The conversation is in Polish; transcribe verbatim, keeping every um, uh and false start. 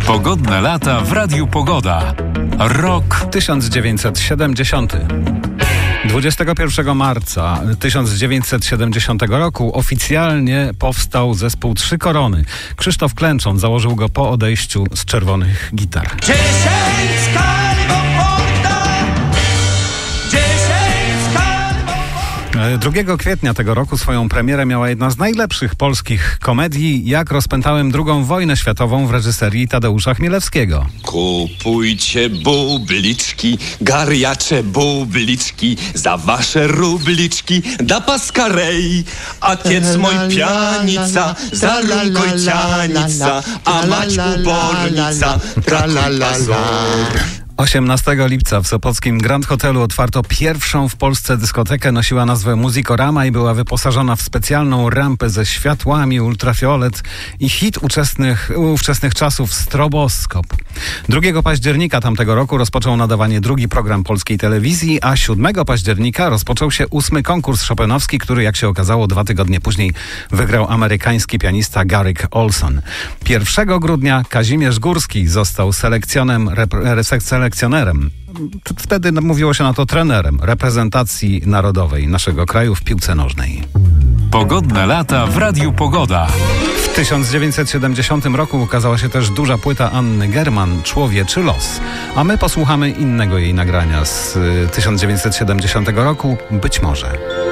Pogodne lata w Radiu Pogoda. Rok tysiąc dziewięćset siedemdziesiąty. dwudziestego pierwszego marca tysiąc dziewięćset siedemdziesiątego roku oficjalnie powstał zespół Trzy Korony. Krzysztof Klęczon założył go po odejściu z Czerwonych Gitar. drugiego kwietnia tego roku swoją premierę miała jedna z najlepszych polskich komedii Jak rozpętałem drugą wojnę światową w reżyserii Tadeusza Chmielewskiego. Kupujcie bubliczki, gariacze bubliczki, za wasze rubliczki da paskarej. Ojciec mój pianica, za gojcianica, a mać ubornica, tralalazor. osiemnastego lipca w sopockim Grand Hotelu otwarto pierwszą w Polsce dyskotekę. Nosiła nazwę Muzykorama i była wyposażona w specjalną rampę ze światłami, ultrafiolet i hit ówczesnych, ówczesnych czasów Stroboskop. drugiego października tamtego roku rozpoczął nadawanie drugi program polskiej telewizji, a siódmego października rozpoczął się ósmy konkurs chopinowski, który, jak się okazało, dwa tygodnie później wygrał amerykański pianista Garrick Olson. pierwszego grudnia Kazimierz Górski został selekcjonem repre- selekcjonerem. Wtedy mówiło się na to trenerem reprezentacji narodowej naszego kraju w piłce nożnej. Pogodne lata w Radiu Pogoda. W tysiąc dziewięćset siedemdziesiątym roku ukazała się też duża płyta Anny German, Człowieczy los. A my posłuchamy innego jej nagrania z tysiąc dziewięćset siedemdziesiątego roku, Być może.